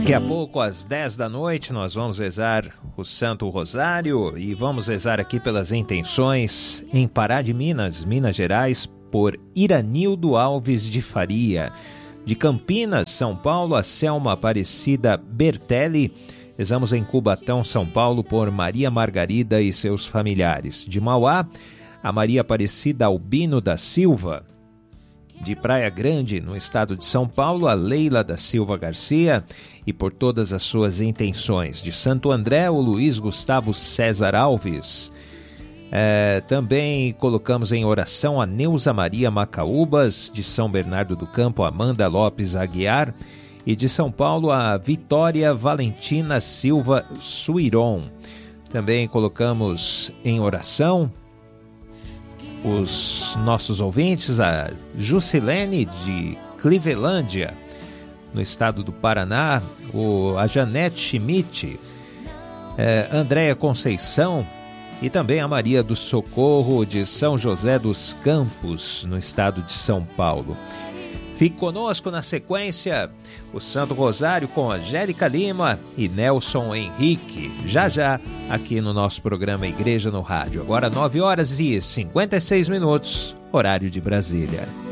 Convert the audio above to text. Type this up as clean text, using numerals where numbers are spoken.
Daqui a pouco, às 10 da noite, nós vamos rezar o Santo Rosário e vamos rezar aqui pelas intenções em Pará de Minas, Minas Gerais, por Iranildo Alves de Faria. De Campinas, São Paulo, a Selma Aparecida Bertelli. Rezamos em Cubatão, São Paulo, por Maria Margarida e seus familiares. De Mauá, a Maria Aparecida Albino da Silva. De Praia Grande, no estado de São Paulo, a Leila da Silva Garcia e por todas as suas intenções. De Santo André, o Luiz Gustavo César Alves. Também colocamos em oração a Neuza Maria Macaúbas. De São Bernardo do Campo, Amanda Lopes Aguiar. E de São Paulo, a Vitória Valentina Silva Suiron. Também colocamos em oração os nossos ouvintes, a Jusilene de Clevelândia, no estado do Paraná, a Janete Schmidt, Andréia Conceição e também a Maria do Socorro de São José dos Campos, no estado de São Paulo. Fique conosco na sequência, o Santo Rosário com Angélica Lima e Nelson Henrique, já aqui no nosso programa Igreja no Rádio. Agora 9 horas e 56 minutos, horário de Brasília.